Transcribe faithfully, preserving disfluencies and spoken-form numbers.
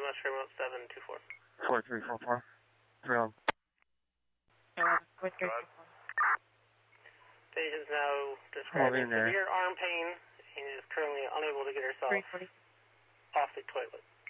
much remote seven two four. four three four four. three oh. Patient's now describing severe arm pain and is currently unable to get herself off the toilet.